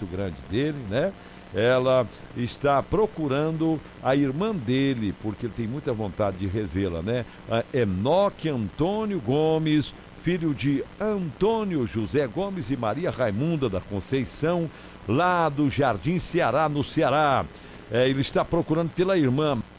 muito grande dele, né? Ela está procurando a irmã dele, porque ele tem muita vontade de revê-la, né? A Enoque Antônio Gomes, filho de Antônio José Gomes e Maria Raimunda da Conceição, lá do Jardim Ceará, no Ceará. Ele está procurando pela irmã